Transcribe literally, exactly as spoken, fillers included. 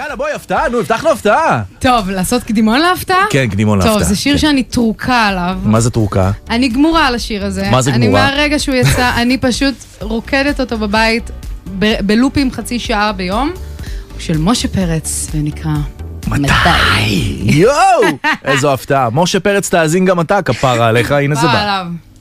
יאללה, בואי, הפתעה, נו, הבטחנו הפתעה. טוב, לעשות קדימון להפתעה? כן, קדימון להפתעה. טוב, זה שיר שאני טרוקה עליו. מה זה טרוקה? אני גמורה על השיר הזה. מה זה גמורה? אני מהרגע שהוא יצא, אני פשוט רוקדת אותו בבית, ב- בלופים חצי שעה ביום, של משה פרץ, ונקרא... מתי? יואו! איזו הפתעה. משה פרץ תאזין גם אתה, כפרה עליך, הנה זה בא.